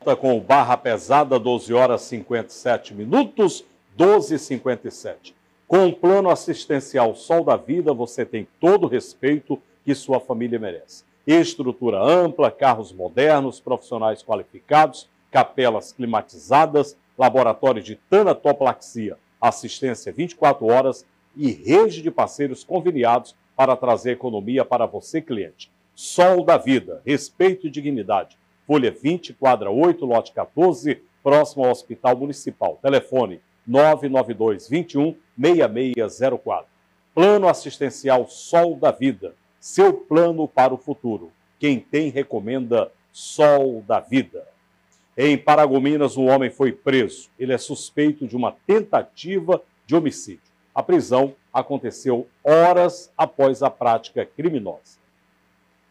volta com o Barra Pesada, 12 horas 57 minutos, 12h57. Com o plano assistencial Sol da Vida, você tem todo o respeito que sua família merece. Estrutura ampla, carros modernos, profissionais qualificados, capelas climatizadas, laboratório de tanatoplaxia, assistência 24 horas e rede de parceiros conveniados para trazer economia para você, cliente. Sol da Vida, respeito e dignidade. Folha 20, quadra 8, lote 14, próximo ao Hospital Municipal. Telefone 992 21 6604. Plano assistencial Sol da Vida. Seu plano para o futuro. Quem tem, recomenda Sol da Vida. Em Paragominas, um homem foi preso. Ele é suspeito de uma tentativa de homicídio. A prisão aconteceu horas após a prática criminosa.